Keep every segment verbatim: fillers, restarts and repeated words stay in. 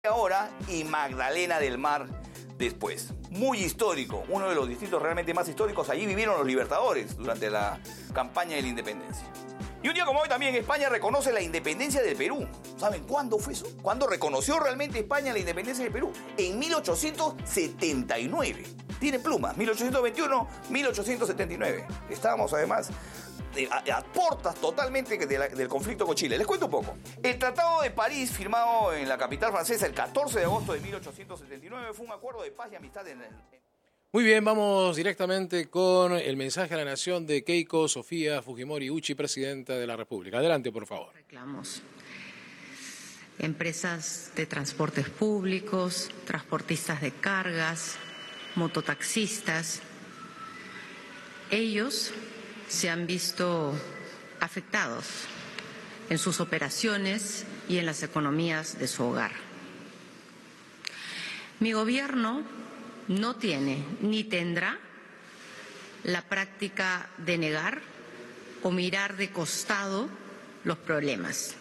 ahora y Magdalena del Mar después. Muy histórico, uno de los distritos realmente más históricos. Allí vivieron los libertadores durante la campaña de la independencia. Y un día como hoy también España reconoce la independencia del Perú. ¿Saben cuándo fue eso? ¿Cuándo reconoció realmente España la independencia del Perú? En mil ochocientos setenta y nueve. Tienen plumas, mil ochocientos veintiuno, mil ochocientos setenta y nueve. Estábamos además a, a portas totalmente de la, del conflicto con Chile. Les cuento un poco. El Tratado de París, firmado en la capital francesa el catorce de agosto de mil ochocientos setenta y nueve, fue un acuerdo de paz y amistad en el... Muy bien, vamos directamente con el mensaje a la nación de Keiko Sofía Fujimori Uchi, presidenta de la República. Adelante, por favor. Reclamos. Empresas de transportes públicos, transportistas de cargas, mototaxistas, ellos se han visto afectados en sus operaciones y en las economías de su hogar. Mi gobierno no tiene ni tendrá la práctica de negar o mirar de costado los problemas.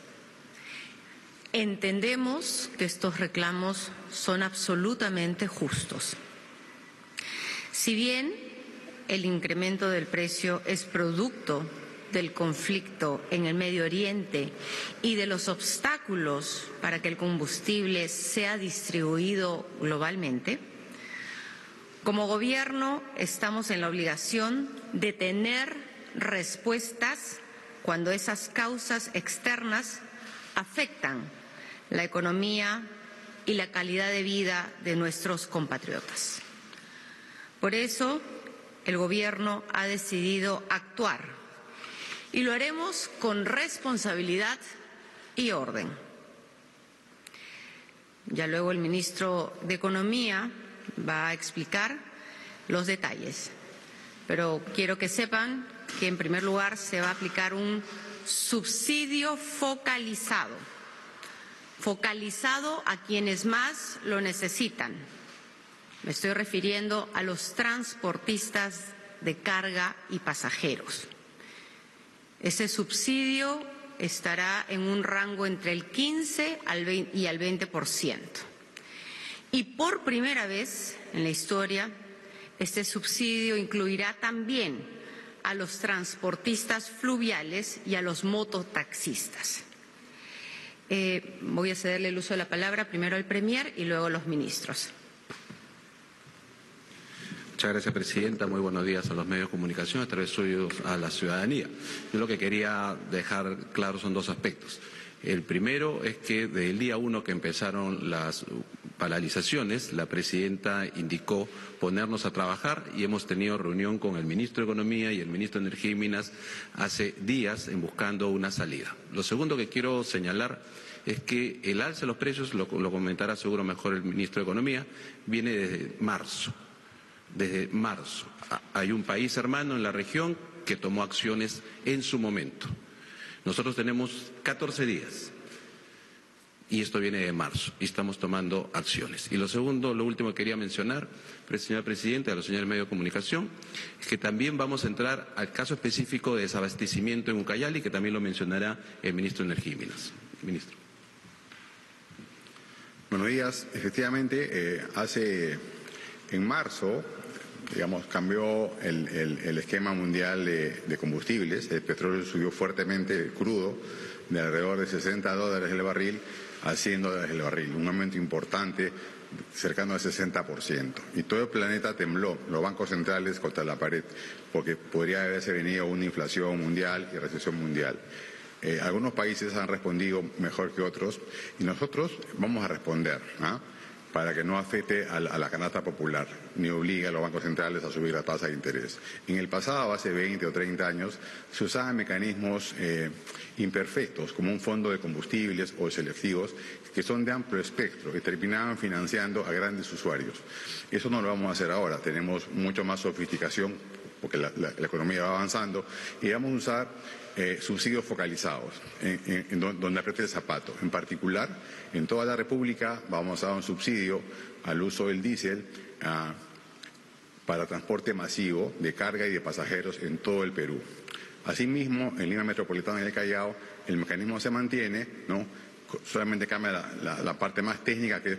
Entendemos que estos reclamos son absolutamente justos. Si bien el incremento del precio es producto del conflicto en el Medio Oriente y de los obstáculos para que el combustible sea distribuido globalmente, como gobierno estamos en la obligación de tener respuestas cuando esas causas externas afectan la economía y la calidad de vida de nuestros compatriotas. Por eso, el Gobierno ha decidido actuar y lo haremos con responsabilidad y orden. Ya luego el ministro de Economía va a explicar los detalles, pero quiero que sepan que en primer lugar se va a aplicar un subsidio focalizado, focalizado a quienes más lo necesitan. Me estoy refiriendo a los transportistas de carga y pasajeros. Ese subsidio estará en un rango entre el quince y el veinte por ciento. Y por primera vez en la historia, este subsidio incluirá también a los transportistas fluviales y a los mototaxistas. Eh, voy a cederle el uso de la palabra primero al Premier y luego a los ministros. Muchas gracias, Presidenta. Muy buenos días a los medios de comunicación, a través suyos a la ciudadanía. Yo lo que quería dejar claro son dos aspectos. El primero es que desde el día uno que empezaron las paralizaciones, la Presidenta indicó ponernos a trabajar y hemos tenido reunión con el Ministro de Economía y el Ministro de Energía y Minas hace días en buscando una salida. Lo segundo que quiero señalar es que el alza de los precios, lo, lo comentará seguro mejor el Ministro de Economía, viene desde marzo. Desde marzo. Hay un país hermano en la región que tomó acciones en su momento. Nosotros tenemos catorce días y esto viene de marzo y estamos tomando acciones. Y lo segundo, lo último que quería mencionar, señor Presidente, a los señores medios de comunicación, es que también vamos a entrar al caso específico de desabastecimiento en Ucayali, que también lo mencionará el Ministro de Energía y Minas. Ministro. Buenos días. Efectivamente, eh, hace en marzo, digamos, cambió el, el, el esquema mundial de, de combustibles. El petróleo subió fuertemente, el crudo, de alrededor de sesenta dólares el barril a cien dólares el barril, un aumento importante cercano al sesenta por ciento. Y todo el planeta tembló, los bancos centrales contra la pared, porque podría haberse venido una inflación mundial y recesión mundial. Eh, algunos países han respondido mejor que otros y nosotros vamos a responder, ¿ah? para que no afecte a la, a la canasta popular, ni obligue a los bancos centrales a subir la tasa de interés. En el pasado, hace veinte o treinta años, se usaban mecanismos eh, imperfectos, como un fondo de combustibles o selectivos, que son de amplio espectro, que terminaban financiando a grandes usuarios. Eso no lo vamos a hacer ahora, tenemos mucho más sofisticación, porque la, la, la economía va avanzando, y vamos a usar eh, subsidios focalizados, en, en, en donde apriete el zapato. En particular, en toda la República vamos a dar un subsidio al uso del diésel uh, para transporte masivo de carga y de pasajeros en todo el Perú. Asimismo, en Lima Metropolitana y el Callao, el mecanismo se mantiene, ¿no?, solamente cambia la, la, la parte más técnica, que es